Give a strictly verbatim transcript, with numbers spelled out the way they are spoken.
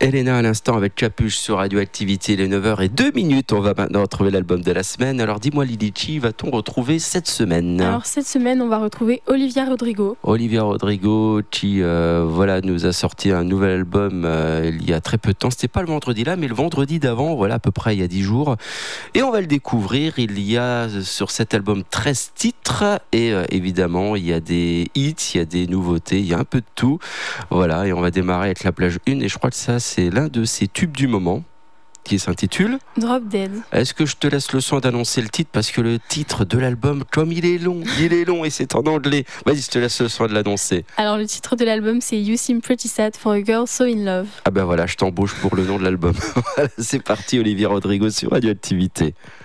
Elena à l'instant avec Capuche sur Radioactivité, les neuf heures deux minutes. On va maintenant retrouver l'album de la semaine. Alors dis-moi Lily, qui va-t-on retrouver cette semaine? Alors cette semaine, on va retrouver Olivia Rodrigo. Olivia Rodrigo qui euh, voilà, nous a sorti un nouvel album euh, il y a très peu de temps. C'était pas le vendredi là, mais le vendredi d'avant, voilà, à peu près il y a dix jours. Et on va le découvrir. Il y a sur cet album treize titres et euh, évidemment, il y a des hits, il y a des nouveautés, il y a un peu de tout. Voilà, et on va démarrer avec la plage un et je crois que ça c'est l'un de ses tubes du moment qui s'intitule Drop Dead. Est-ce que je te laisse le soin d'annoncer le titre parce que le titre de l'album, comme il est long, il est long et c'est en anglais. Vas-y, je te laisse le soin de l'annoncer. Alors le titre de l'album c'est You Seem Pretty Sad for a Girl So In Love. Ah ben voilà, je t'embauche pour le nom de l'album. Voilà, c'est parti, Olivia Rodrigo sur Radioactivité.